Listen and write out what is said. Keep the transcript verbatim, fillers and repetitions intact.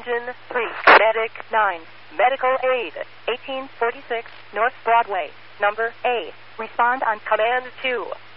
Engine three, Medic nine, Medical Aid, eighteen forty-six North Broadway, number A. Respond on Command two.